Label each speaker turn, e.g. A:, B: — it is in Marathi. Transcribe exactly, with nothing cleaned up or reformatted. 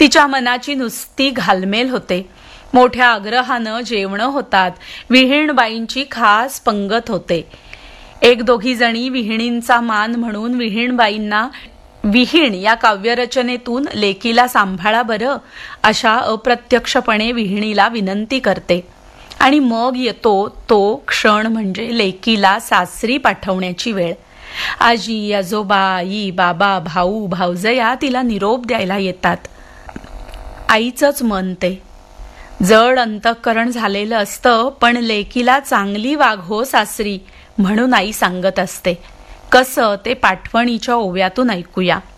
A: तिच्या मनाची नुसती घालमेल होते. मोठ्या आग्रहानं जेवणं होतात. विहीणबाईंची खास पंगत होते. एक दोघी जणी विहिणींचा मान म्हणून विहीणबाईंना विहीण या काव्यरचनेतून लेकीला सांभाळा बरं अशा अप्रत्यक्षपणे विहिणीला विनंती करते. आणि मग येतो तो क्षण म्हणजे लेकीला सासरी पाठवण्याची वेळ. आजी आजोबा आई बाबा भाऊ भावजया तिला निरोप द्यायला येतात. आईचंच मन ते. जड अंतःकरण झालेलं असतं, पण लेकीला चांगली वाघ हो सासरी म्हणून आई सांगत असते. कसं ते पाठवणीच्या ओव्यातून ऐकूया.